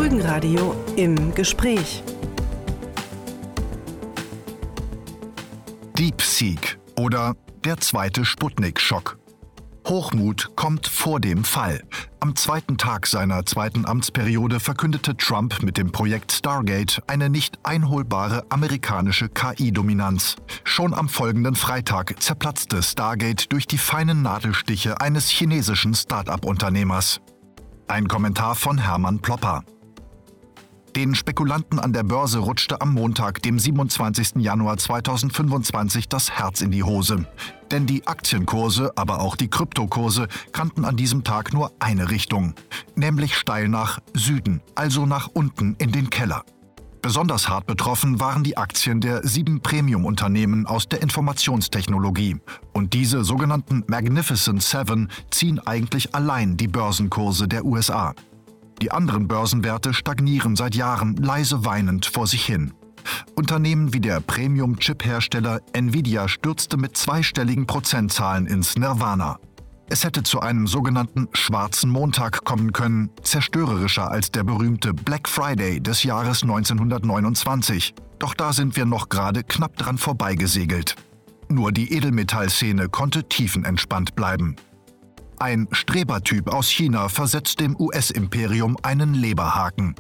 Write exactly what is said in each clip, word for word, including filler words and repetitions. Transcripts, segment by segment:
Folgenradio im Gespräch. DeepSeek oder der zweite Sputnik-Schock. Hochmut kommt vor dem Fall. Am zweiten Tag seiner zweiten Amtsperiode verkündete Trump mit dem Projekt Stargate eine nicht einholbare amerikanische K I-Dominanz. Schon am folgenden Freitag zerplatzte Stargate durch die feinen Nadelstiche eines chinesischen Start-up-Unternehmers. Ein Kommentar von Hermann Plopper. Den Spekulanten an der Börse rutschte am Montag, dem siebenundzwanzigsten Januar zweitausendfünfundzwanzig, das Herz in die Hose. Denn die Aktienkurse, aber auch die Kryptokurse kannten an diesem Tag nur eine Richtung, nämlich steil nach Süden, also nach unten in den Keller. Besonders hart betroffen waren die Aktien der sieben Premium-Unternehmen aus der Informationstechnologie. Und diese sogenannten Magnificent Seven ziehen eigentlich allein die Börsenkurse der U S A. Die anderen Börsenwerte stagnieren seit Jahren leise weinend vor sich hin. Unternehmen wie der Premium-Chip-Hersteller Nvidia stürzte mit zweistelligen Prozentzahlen ins Nirvana. Es hätte zu einem sogenannten schwarzen Montag kommen können, zerstörerischer als der berühmte Black Friday des Jahres neunzehnhundertneunundzwanzig. Doch da sind wir noch gerade knapp dran vorbeigesegelt. Nur die Edelmetallszene konnte tiefenentspannt bleiben. Ein Strebertyp aus China versetzt dem U S-Imperium einen Leberhaken.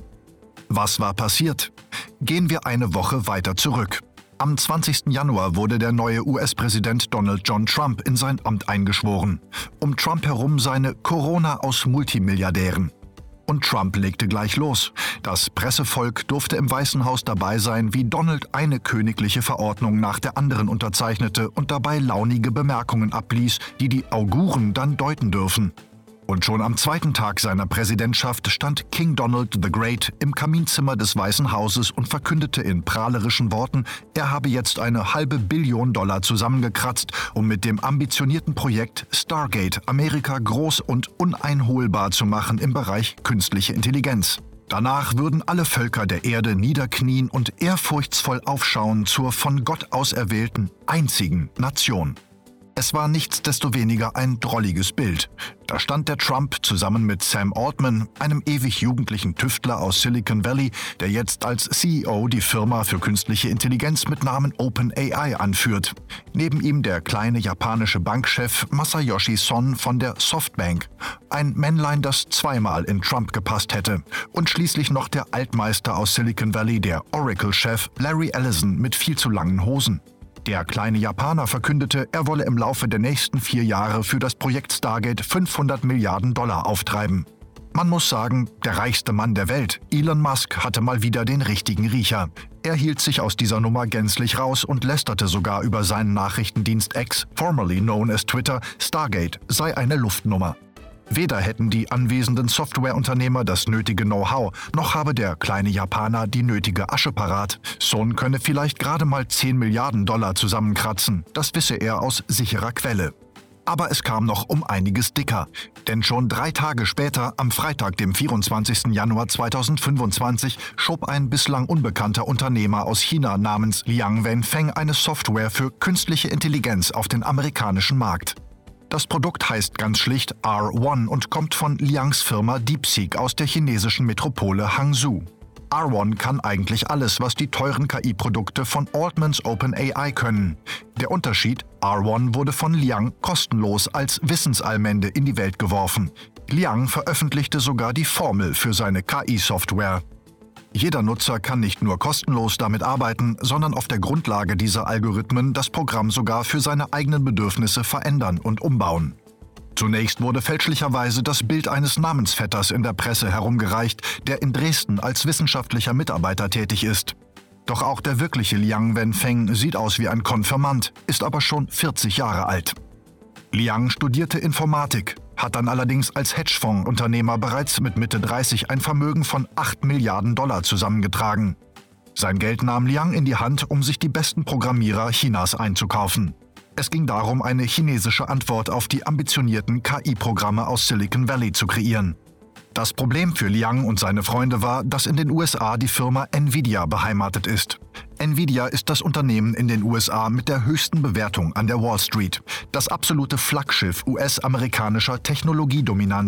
Was war passiert? Gehen wir eine Woche weiter zurück. Am zwanzigsten Januar wurde der neue U S-Präsident Donald John Trump in sein Amt eingeschworen. Um Trump herum seine Corona aus Multimilliardären. Und Trump legte gleich los. Das Pressevolk durfte im Weißen Haus dabei sein, wie Donald eine königliche Verordnung nach der anderen unterzeichnete und dabei launige Bemerkungen abließ, die die Auguren dann deuten dürfen. Und schon am zweiten Tag seiner Präsidentschaft stand King Donald the Great im Kaminzimmer des Weißen Hauses und verkündete in prahlerischen Worten, er habe jetzt eine halbe Billion Dollar zusammengekratzt, um mit dem ambitionierten Projekt Stargate Amerika groß und uneinholbar zu machen im Bereich künstliche Intelligenz. Danach würden alle Völker der Erde niederknien und ehrfurchtsvoll aufschauen zur von Gott auserwählten einzigen Nation. Es war nichtsdestoweniger ein drolliges Bild. Da stand der Trump zusammen mit Sam Altman, einem ewig jugendlichen Tüftler aus Silicon Valley, der jetzt als C E O die Firma für künstliche Intelligenz mit Namen OpenAI anführt. Neben ihm der kleine japanische Bankchef Masayoshi Son von der Softbank. Ein Männlein, das zweimal in Trump gepasst hätte. Und schließlich noch der Altmeister aus Silicon Valley, der Oracle-Chef Larry Ellison mit viel zu langen Hosen. Der kleine Japaner verkündete, er wolle im Laufe der nächsten vier Jahre für das Projekt Stargate fünfhundert Milliarden Dollar auftreiben. Man muss sagen, der reichste Mann der Welt, Elon Musk, hatte mal wieder den richtigen Riecher. Er hielt sich aus dieser Nummer gänzlich raus und lästerte sogar über seinen Nachrichtendienst X, formerly known as Twitter, Stargate sei eine Luftnummer. Weder hätten die anwesenden Softwareunternehmer das nötige Know-how, noch habe der kleine Japaner die nötige Asche parat. Son könne vielleicht gerade mal zehn Milliarden Dollar zusammenkratzen, das wisse er aus sicherer Quelle. Aber es kam noch um einiges dicker. Denn schon drei Tage später, am Freitag, dem vierundzwanzigsten Januar zweitausendfünfundzwanzig, schob ein bislang unbekannter Unternehmer aus China namens Liang Wenfeng eine Software für künstliche Intelligenz auf den amerikanischen Markt. Das Produkt heißt ganz schlicht R eins und kommt von Liangs Firma DeepSeek aus der chinesischen Metropole Hangzhou. R eins kann eigentlich alles, was die teuren K I-Produkte von Altmans OpenAI können. Der Unterschied: R eins wurde von Liang kostenlos als Wissensallmende in die Welt geworfen. Liang veröffentlichte sogar die Formel für seine K I-Software. Jeder Nutzer kann nicht nur kostenlos damit arbeiten, sondern auf der Grundlage dieser Algorithmen das Programm sogar für seine eigenen Bedürfnisse verändern und umbauen. Zunächst wurde fälschlicherweise das Bild eines Namensvetters in der Presse herumgereicht, der in Dresden als wissenschaftlicher Mitarbeiter tätig ist. Doch auch der wirkliche Liang Wenfeng sieht aus wie ein Konfirmand, ist aber schon vierzig Jahre alt. Liang studierte Informatik, hat dann allerdings als Hedgefonds-Unternehmer bereits mit Mitte dreißig ein Vermögen von acht Milliarden Dollar zusammengetragen. Sein Geld nahm Liang in die Hand, um sich die besten Programmierer Chinas einzukaufen. Es ging darum, eine chinesische Antwort auf die ambitionierten K I-Programme aus Silicon Valley zu kreieren. Das Problem für Liang und seine Freunde war, dass in den U S A die Firma Nvidia beheimatet ist. Nvidia ist das Unternehmen in den U S A mit der höchsten Bewertung an der Wall Street, das absolute Flaggschiff U S-amerikanischer Technologiedominanz.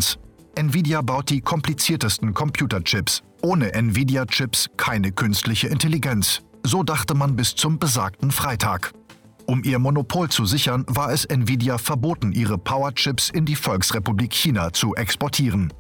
Nvidia baut die kompliziertesten Computerchips. Ohne Nvidia-Chips keine künstliche Intelligenz. So dachte man bis zum besagten Freitag. Um ihr Monopol zu sichern, war es Nvidia verboten, ihre Powerchips in die Volksrepublik China zu exportieren.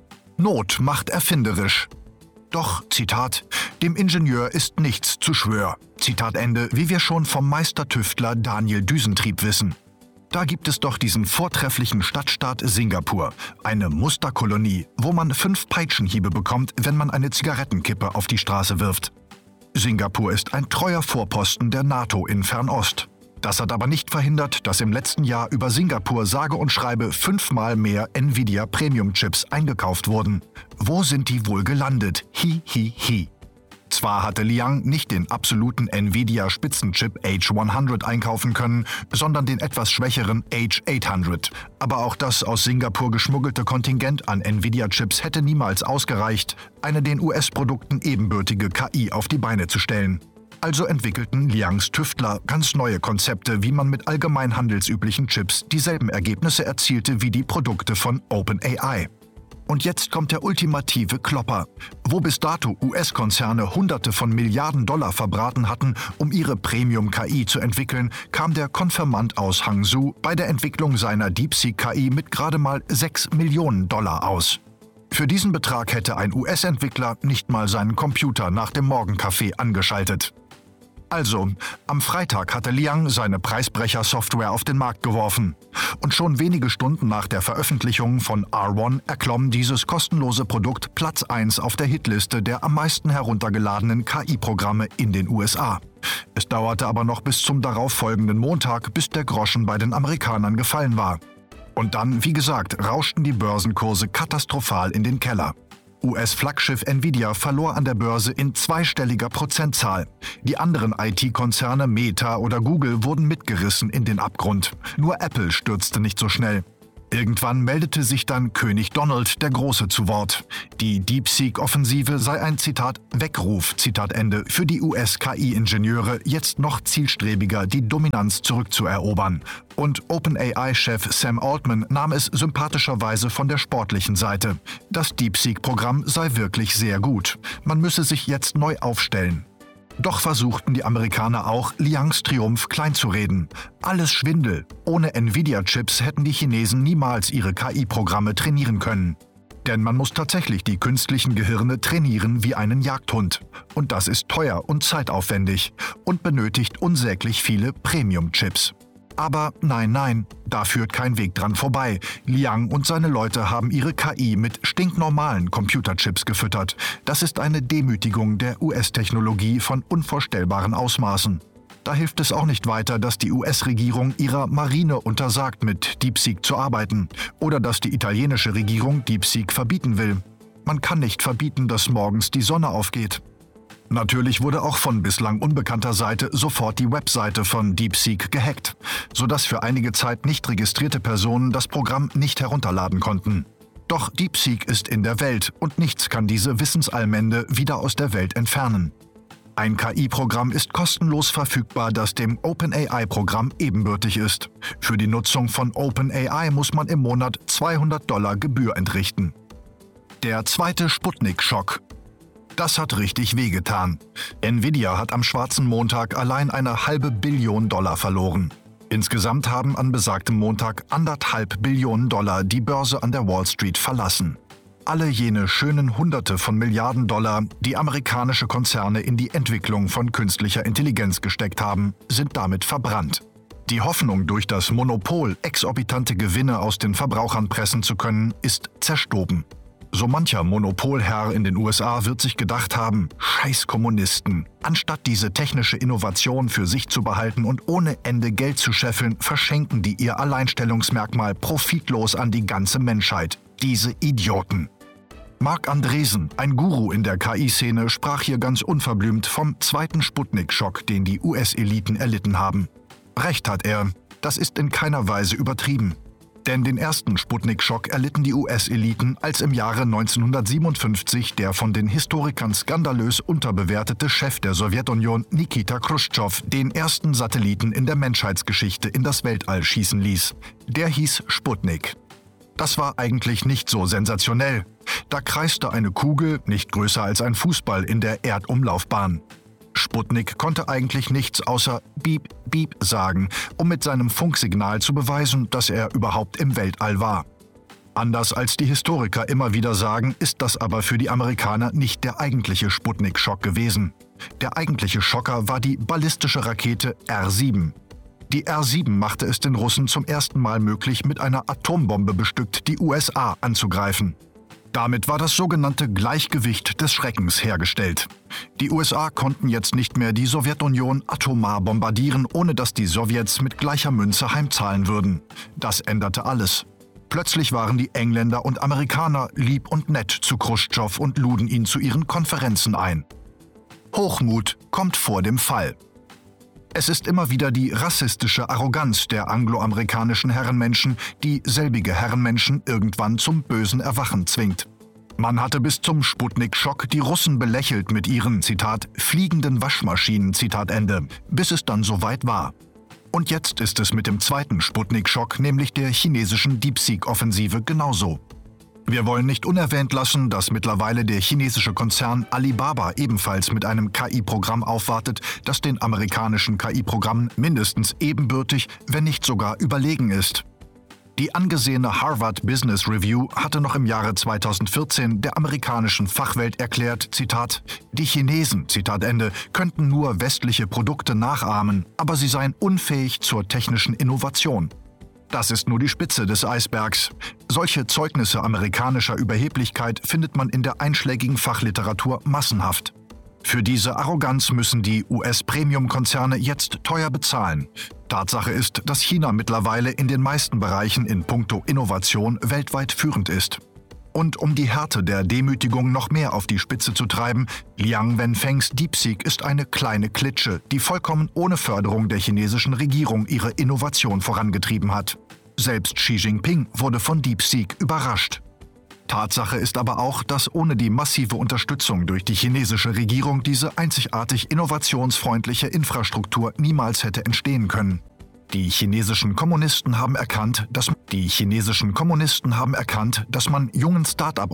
Not macht erfinderisch. Doch, Zitat, dem Ingenieur ist nichts zu schwör. Zitat Ende, wie wir schon vom Meistertüftler Daniel Düsentrieb wissen. Da gibt es doch diesen vortrefflichen Stadtstaat Singapur, eine Musterkolonie, wo man fünf Peitschenhiebe bekommt, wenn man eine Zigarettenkippe auf die Straße wirft. Singapur ist ein treuer Vorposten der NATO in Fernost. Das hat aber nicht verhindert, dass im letzten Jahr über Singapur sage und schreibe fünfmal mehr Nvidia Premium-Chips eingekauft wurden. Wo sind die wohl gelandet? Hi, hi, hi. Zwar hatte Liang nicht den absoluten Nvidia-Spitzenchip H hundert einkaufen können, sondern den etwas schwächeren H achthundert. Aber auch das aus Singapur geschmuggelte Kontingent an Nvidia-Chips hätte niemals ausgereicht, eine den U S-Produkten ebenbürtige K I auf die Beine zu stellen. Also entwickelten Liangs Tüftler ganz neue Konzepte, wie man mit allgemein handelsüblichen Chips dieselben Ergebnisse erzielte wie die Produkte von OpenAI. Und jetzt kommt der ultimative Klopper. Wo bis dato U S-Konzerne Hunderte von Milliarden Dollar verbraten hatten, um ihre Premium-K I zu entwickeln, kam der Konfirmand aus Hangzhou bei der Entwicklung seiner DeepSeek-K I mit gerade mal sechs Millionen Dollar aus. Für diesen Betrag hätte ein U S-Entwickler nicht mal seinen Computer nach dem Morgenkaffee angeschaltet. Also, am Freitag hatte Liang seine Preisbrecher-Software auf den Markt geworfen. Und schon wenige Stunden nach der Veröffentlichung von R eins erklomm dieses kostenlose Produkt Platz eins auf der Hitliste der am meisten heruntergeladenen K I-Programme in den U S A. Es dauerte aber noch bis zum darauffolgenden Montag, bis der Groschen bei den Amerikanern gefallen war. Und dann, wie gesagt, rauschten die Börsenkurse katastrophal in den Keller. U S-Flaggschiff Nvidia verlor an der Börse in zweistelliger Prozentzahl. Die anderen I T-Konzerne Meta oder Google wurden mitgerissen in den Abgrund. Nur Apple stürzte nicht so schnell. Irgendwann meldete sich dann König Donald der Große zu Wort. Die DeepSeek-Offensive sei ein, Zitat, Weckruf, Zitat Ende, für die U S-K I-Ingenieure, jetzt noch zielstrebiger die Dominanz zurückzuerobern. Und OpenAI-Chef Sam Altman nahm es sympathischerweise von der sportlichen Seite. Das DeepSeek-Programm sei wirklich sehr gut. Man müsse sich jetzt neu aufstellen. Doch versuchten die Amerikaner auch, Liangs Triumph kleinzureden. Alles Schwindel. Ohne Nvidia-Chips hätten die Chinesen niemals ihre K I-Programme trainieren können. Denn man muss tatsächlich die künstlichen Gehirne trainieren wie einen Jagdhund. Und das ist teuer und zeitaufwendig und benötigt unsäglich viele Premium-Chips. Aber nein, nein, da führt kein Weg dran vorbei. Liang und seine Leute haben ihre K I mit stinknormalen Computerchips gefüttert. Das ist eine Demütigung der U S-Technologie von unvorstellbaren Ausmaßen. Da hilft es auch nicht weiter, dass die U S-Regierung ihrer Marine untersagt, mit DeepSeek zu arbeiten. Oder dass die italienische Regierung DeepSeek verbieten will. Man kann nicht verbieten, dass morgens die Sonne aufgeht. Natürlich wurde auch von bislang unbekannter Seite sofort die Webseite von DeepSeek gehackt, sodass für einige Zeit nicht registrierte Personen das Programm nicht herunterladen konnten. Doch DeepSeek ist in der Welt und nichts kann diese Wissensallmende wieder aus der Welt entfernen. Ein K I-Programm ist kostenlos verfügbar, das dem OpenAI-Programm ebenbürtig ist. Für die Nutzung von OpenAI muss man im Monat zweihundert Dollar Gebühr entrichten. Der zweite Sputnik-Schock. Das hat richtig wehgetan. Nvidia hat am schwarzen Montag allein eine halbe Billion Dollar verloren. Insgesamt haben an besagtem Montag anderthalb Billionen Dollar die Börse an der Wall Street verlassen. Alle jene schönen Hunderte von Milliarden Dollar, die amerikanische Konzerne in die Entwicklung von künstlicher Intelligenz gesteckt haben, sind damit verbrannt. Die Hoffnung, durch das Monopol exorbitante Gewinne aus den Verbrauchern pressen zu können, ist zerstoben. So mancher Monopolherr in den U S A wird sich gedacht haben, scheiß Kommunisten. Anstatt diese technische Innovation für sich zu behalten und ohne Ende Geld zu scheffeln, verschenken die ihr Alleinstellungsmerkmal profitlos an die ganze Menschheit. Diese Idioten. Marc Andreessen, ein Guru in der K I-Szene, sprach hier ganz unverblümt vom zweiten Sputnik-Schock, den die U S-Eliten erlitten haben. Recht hat er, das ist in keiner Weise übertrieben. Denn den ersten Sputnik-Schock erlitten die U S-Eliten, als im Jahre neunzehnhundertsiebenundfünfzig der von den Historikern skandalös unterbewertete Chef der Sowjetunion Nikita Chruschtschow den ersten Satelliten in der Menschheitsgeschichte in das Weltall schießen ließ. Der hieß Sputnik. Das war eigentlich nicht so sensationell. Da kreiste eine Kugel, nicht größer als ein Fußball, in der Erdumlaufbahn. Sputnik konnte eigentlich nichts außer Beep, Beep sagen, um mit seinem Funksignal zu beweisen, dass er überhaupt im Weltall war. Anders als die Historiker immer wieder sagen, ist das aber für die Amerikaner nicht der eigentliche Sputnik-Schock gewesen. Der eigentliche Schocker war die ballistische Rakete R sieben. Die R sieben machte es den Russen zum ersten Mal möglich, mit einer Atombombe bestückt die U S A anzugreifen. Damit war das sogenannte Gleichgewicht des Schreckens hergestellt. Die U S A konnten jetzt nicht mehr die Sowjetunion atomar bombardieren, ohne dass die Sowjets mit gleicher Münze heimzahlen würden. Das änderte alles. Plötzlich waren die Engländer und Amerikaner lieb und nett zu Chruschtschow und luden ihn zu ihren Konferenzen ein. Hochmut kommt vor dem Fall. Es ist immer wieder die rassistische Arroganz der angloamerikanischen Herrenmenschen, die selbige Herrenmenschen irgendwann zum bösen Erwachen zwingt. Man hatte bis zum Sputnik-Schock die Russen belächelt mit ihren, Zitat, fliegenden Waschmaschinen, Zitat Ende, bis es dann soweit war. Und jetzt ist es mit dem zweiten Sputnik-Schock, nämlich der chinesischen DeepSeek-Offensive, genauso. Wir wollen nicht unerwähnt lassen, dass mittlerweile der chinesische Konzern Alibaba ebenfalls mit einem K I-Programm aufwartet, das den amerikanischen K I-Programmen mindestens ebenbürtig, wenn nicht sogar überlegen ist. Die angesehene Harvard Business Review hatte noch im Jahre zweitausendvierzehn der amerikanischen Fachwelt erklärt, Zitat, die Chinesen, Zitat Ende, könnten nur westliche Produkte nachahmen, aber sie seien unfähig zur technischen Innovation. Das ist nur die Spitze des Eisbergs. Solche Zeugnisse amerikanischer Überheblichkeit findet man in der einschlägigen Fachliteratur massenhaft. Für diese Arroganz müssen die U S-Premium-Konzerne jetzt teuer bezahlen. Tatsache ist, dass China mittlerweile in den meisten Bereichen in puncto Innovation weltweit führend ist. Und um die Härte der Demütigung noch mehr auf die Spitze zu treiben, Liang Wenfengs DeepSeek ist eine kleine Klitsche, die vollkommen ohne Förderung der chinesischen Regierung ihre Innovation vorangetrieben hat. Selbst Xi Jinping wurde von DeepSeek überrascht. Tatsache ist aber auch, dass ohne die massive Unterstützung durch die chinesische Regierung diese einzigartig innovationsfreundliche Infrastruktur niemals hätte entstehen können. Die chinesischen Kommunisten haben erkannt, dass die chinesischen Kommunisten haben erkannt, dass man jungen Start-up